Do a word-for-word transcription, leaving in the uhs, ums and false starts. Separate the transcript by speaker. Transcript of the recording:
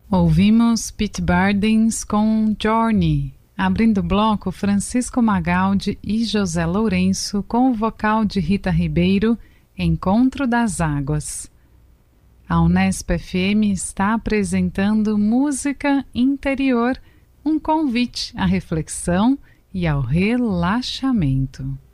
Speaker 1: Ouvimos Pete Bardens com Journey. Abrindo o bloco, Francisco Magaldi e José Lourenço com o vocal de Rita Ribeiro, Encontro das Águas. A Unesp F M está apresentando Música Interior, um convite à reflexão e ao relaxamento.